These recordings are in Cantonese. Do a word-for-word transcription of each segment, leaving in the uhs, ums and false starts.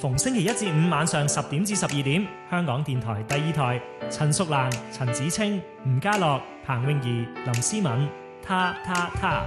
逢星期一至五晚上十點至十二點，香港電台第二台，陳淑蘭、陳子清、吳家樂、彭詠儀、林思敏，他他他。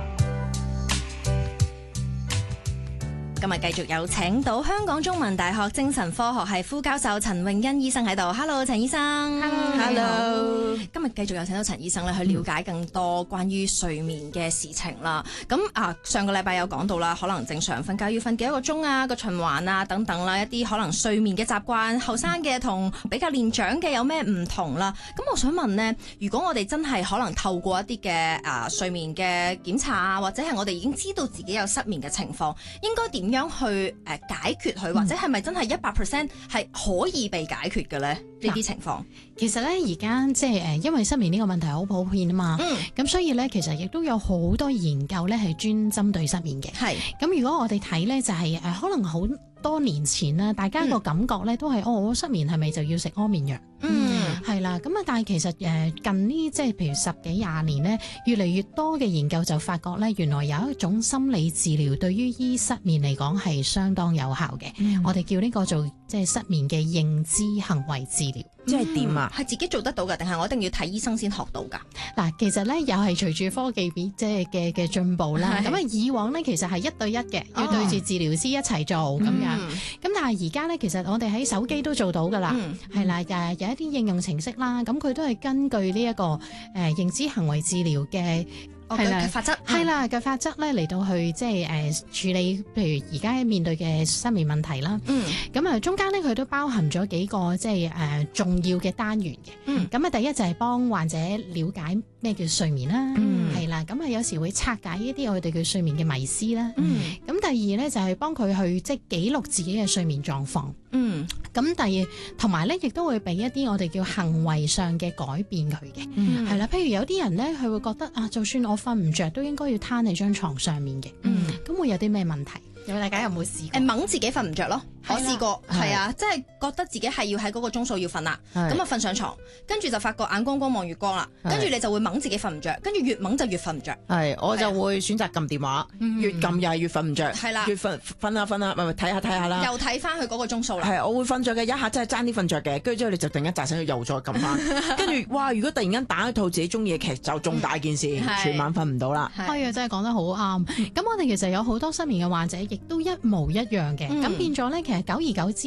今日繼續有請到香港中文大學精神科學系副教授陳詠欣醫生喺度。Hello， 陳醫生。 Hello，Hello。 今日繼續有請到陳醫生咧，去了解更多關於睡眠嘅事情啦。咁啊，上個禮拜有講到啦，可能正常瞓覺要瞓幾多個鐘啊，個循環啊等等啦，一啲可能睡眠嘅習慣，後生嘅同比較年長嘅有咩唔同啦。咁我想問呢，如果我哋真係可能透過一啲嘅啊睡眠嘅檢查啊，或者係我哋已經知道自己有失眠嘅情況，應該點樣去誒解決佢，或者係咪真係一百 percent 係可以被解決嘅咧？呢啲情況其實咧，而家即係誒，因為失眠呢個問題好普遍啊嘛，咁、嗯、所以咧，其實亦都有好多研究咧係專針對失眠嘅。係咁，如果我哋睇咧，就係、是、誒，可能好多年前啦，大家個感覺咧都係、嗯、哦，我失眠係咪就要食安眠藥？嗯，係啦。咁啊，但係其實誒近呢即係譬如十幾廿年咧，越嚟越多嘅研究就發覺咧，原來有一種心理治療對於醫失眠嚟講係相當有效嘅。嗯、我哋叫呢個做即係失眠嘅認知行為治療。 即係點啊？係自己做得到㗎，定係我一定要睇醫生先學到㗎？嗱， 其實咧又係隨住科技變即係嘅嘅進步啦。咁啊，以往咧其實係一對一嘅，要對住治療師一齊做咁、哦、樣。咁、嗯、但係而家咧，其實我哋喺手機都做到㗎啦。係、嗯、啦，誒有一啲應用程式啦，咁佢都係根據呢、這、一個誒、呃、認知行為治療嘅。係啦，法則係啦嘅法則咧嚟到去即係誒處理，譬如而家面對嘅失眠問題啦。嗯，咁啊中間咧佢都包含咗幾個即係誒重要嘅單元嘅。嗯，咁啊第一就係幫患者了解咩叫睡眠啦。嗯，係啦，咁啊有時會拆解一啲我哋叫睡眠嘅迷思啦。嗯，咁第二咧就係幫佢去即係記錄自己嘅睡眠狀況。嗯，咁第二同埋咧亦都會俾一啲我哋叫行為上嘅改變佢嘅。嗯，係啦，譬如有啲人咧佢會覺得啊，就算我瞓唔着都應該要攤喺張床上面嘅，嗯，咁會有啲咩問題？有冇大家有冇試過？誒，掹自己瞓唔着咯，我試過，係啊，即係覺得自己係要喺嗰個鐘數要瞓啦，咁啊瞓上床，跟住就發覺眼光光望月光啦，跟住你就會掹自己瞓唔着，跟住越掹就越瞓唔着。係，我就會選擇撳電話，越撳又係越瞓唔着，係啦，越瞓瞓下瞓下，咪咪睇下睇下啦，又睇翻佢嗰個鐘數啦。係，我會瞓着嘅，一下真係爭啲瞓着嘅，跟住之後你就突然間扎醒，又再撳翻，跟住哇！如果突然間打一套自己中意嘅劇，就仲大件事，全晚瞓唔到啦。係啊，真係講得好啱。咁我哋其實有好多失眠嘅患者，亦都一模一樣嘅，咁、嗯、變咗咧，其實久而久之